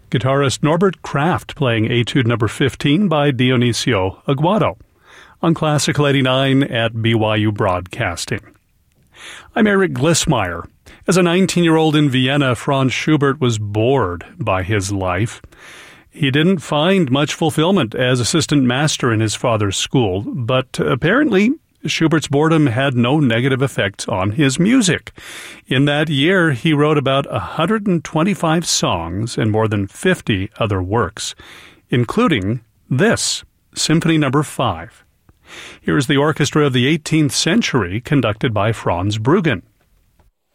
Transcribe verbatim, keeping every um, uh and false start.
Guitarist Norbert Kraft playing Etude number fifteen by Dionisio Aguado on Classical eighty-nine at B Y U Broadcasting. I'm Eric Glissmeyer. As a nineteen-year-old in Vienna, Franz Schubert was bored by his life. He didn't find much fulfillment as assistant master in his father's school, but apparently Schubert's boredom had no negative effect on his music. In that year, he wrote about one hundred twenty-five songs and more than fifty other works, including this, Symphony number five. Here is the orchestra of the eighteenth century conducted by Franz Bruggen.